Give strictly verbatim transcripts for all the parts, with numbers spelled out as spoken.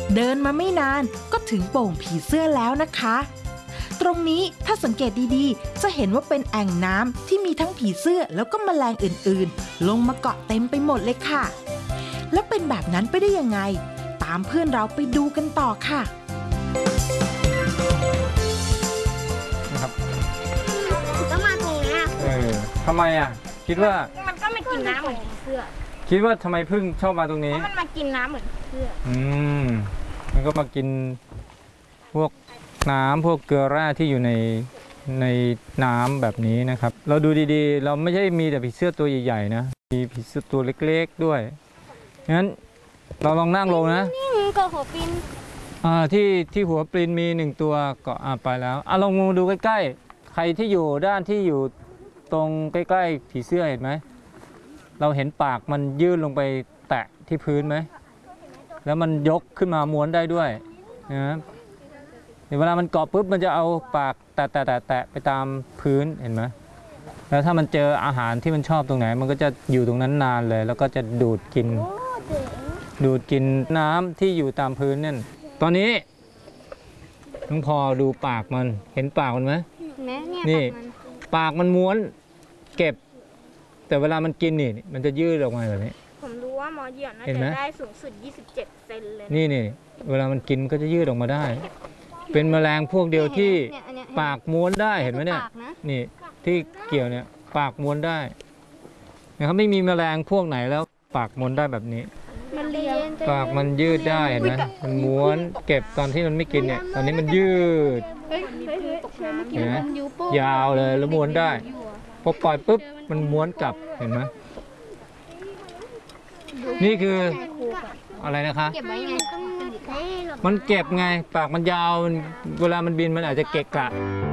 เดินมาไม่นานก็ถึงโป่งผีเสื้อแล้วนะคะตรงนี้ถ้าสังเกตดีๆจะเห็นว่าเป็นแอ่งน้ำที่มีทั้งผีเสื้อแล้วก็แมลงอื่นๆลงมาเกาะเต็มไปหมดเลยค่ะแล้วเป็นแบบนั้นไปได้ยังไงตามเพื่อนเราไปดูกันต่อค่ะนะครับก็มาตรงนี้เออทำไมอ่ะคิดว่ามันก็มากินน้ำเหมือนผีเสื้อคิดว่าทำไมพึ่งชอบมาตรงนี้เพราะมันมากินน้ำเหมือนผีเสื้ออืมมันก็มากินพวกน้ำพวกเกลือแร่ที่อยู่ในในน้ำแบบนี้นะครับเราดูดีๆเราไม่ใช่มีแต่ผีเสื้อตัวใหญ่ๆนะมีผีเสื้อตัวเล็กๆด้วยงั้นเราลองนั่งลงนะนี่เกาะหัวปลินอ่าที่ที่หัวปลินมีหนึ่งตัวก็อ่าไปแล้วอ่ะลองมองดูใกล้ๆใครที่อยู่ด้านที่อยู่ตรงใกล้ๆผีเสื้อเห็นไหมเราเห็นปากมันยื่นลงไปแตะที่พื้นไหมแล้วมันยกขึ้นมาม้วนได้ด้วยนะเวลามันเกาะปุ๊บมันจะเอาปากแตะแตะแตะแตะไปตามพื้นเห็นไหมแล้วถ้ามันเจออาหารที่มันชอบตรงไหนมันก็จะอยู่ตรงนั้นนานเลยแล้วก็จะดูดกินดูดกินน้ำที่อยู่ตามพื้นนั่นตอนนี้น้องพอดูปากมันเห็นปากมันไหมนี่ปากมันม้วนเก็บแต่เวลามันกินนี่มันจะยืดออกมาแบบนี้ผมรู้ว่าหมอเหยี่ยวน่าจะได้สูงสุดยี่สิบเจ็ดเซนเลยนี่นี่เวลามันกินก็จะยืดออกมาได้เป็นแมลงพวกเดียวที่ปากม้วนได้เห็นไหมเนี่ยนี่ที่เกี่ยวเนี่ยปากม้วนได้นะครับไม่มีแมลงพวกไหนแล้วปากม้วนได้แบบนี้ปากมันยืดได้เห็นไหมมันม้วนเก็บตอนที่มันไม่กินเนี่ยตอนนี้มันยืดเห็นไหมยาวเลยแล้วม้วนได้พอปล่อยปุ๊บมันม้วนกลับเห็นไหมนี่คืออะไรนะคะเก็บไว้ไงมันเก็บไงปากมันยาวเวลามันบินมันอาจจะเกะกะ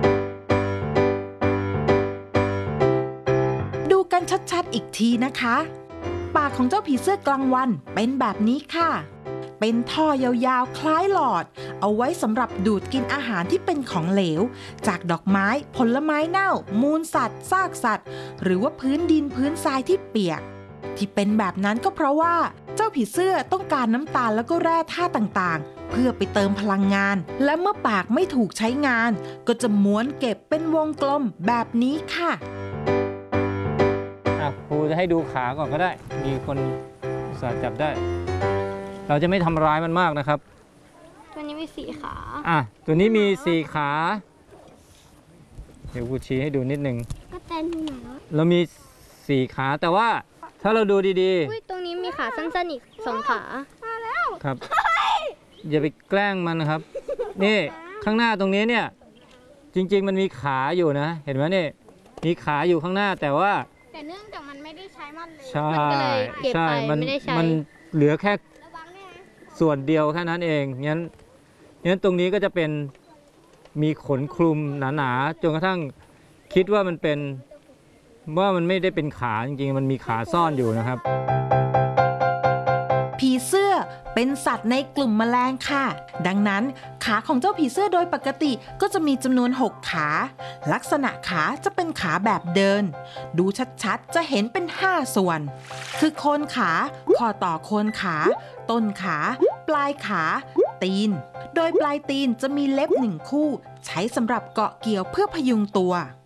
ดูกันชัดๆอีกทีนะคะปากของเจ้าผีเสื้อกลางวันเป็นแบบนี้ค่ะเป็นท่อยาวๆคล้ายหลอดเอาไว้สำหรับดูดกินอาหารที่เป็นของเหลวจากดอกไม้ผลไม้เน่ามูลสัตว์ซากสัตว์หรือว่าพื้นดินพื้นทรายที่เปียกที่เป็นแบบนั้นก็เพราะว่าเจ้าผีเสื้อต้องการน้ำตาลแล้วก็แร่ธาตุต่างๆเพื่อไปเติมพลังงานและเมื่อปากไม่ถูกใช้งานก็จะม้วนเก็บเป็นวงกลมแบบนี้ค่ะอ่ะครูจะให้ดูขาก่อนก็ได้มีคนสาดจับได้เราจะไม่ทำร้ายมันมากนะครับตัวนี้มีสี่ขาอ่ะตัวนี้มีสี่ขาเดี๋ยวครูชี้ให้ดูนิดนึงก็เต้นหน่อยเรามีสี่ขาแต่ว่าถ้าเราดูดีๆตรงนี้มีขาสั้นๆอีกสองขามาแล้วครับอย่าไปแกล้งมันนะครับนี่ข้างหน้าตรงนี้เนี่ยจริงๆมันมีขาอยู่นะเห็นไหมนี่มีขาอยู่ข้างหน้าแต่ว่าแต่เนื่องจากมันไม่ได้ใช้มันเลยใช่ใช่มันมันเหลือแค่ส่วนเดียวแค่นั้นเองงั้นงั้นตรงนี้ก็จะเป็นมีขนคลุมหนาๆจนกระทั่งคิดว่ามันเป็นว่ามันไม่ได้เป็นขาจริงๆมันมีขาซ่อนอยู่นะครับผีเสื้อเป็นสัตว์ในกลุ่มแมลงค่ะดังนั้นขาของเจ้าผีเสื้อโดยปกติก็จะมีจำนวนหกขาลักษณะขาจะเป็นขาแบบเดินดูชัดๆจะเห็นเป็นห้าส่วนคือโคนขาข้อต่อโคนขาต้นขาปลายขาตีนโดยปลายตีนจะมีเล็บหนึ่งคู่ใช้สำหรับเกาะเกี่ยวเพื่อพยุงตัว